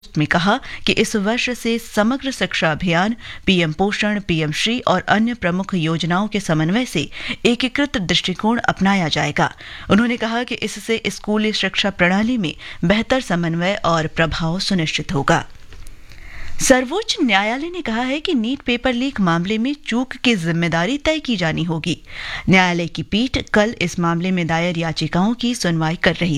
में कहा कि इस वर्ष से समग्र शिक्षा अभियान, पीएम पोषण, पीएम श्री और अन्य प्रमुख योजनाओं के समन्वय से एकीकृत दृष्टिकोण अपनाया जाएगा। उन्होंने कहा कि इससे स्कूली शिक्षा प्रणाली में बेहतर समन्वय और प्रभाव सुनिश्चित होगा। सर्वोच्च न्यायालय ने कहा है कि नीट पेपर लीक मामले में चूक की जिम्मेदारी तय की जानी होगी। न्यायालय की पीठ कल इस मामले में दायर याचिकाओं की सुनवाई कर रही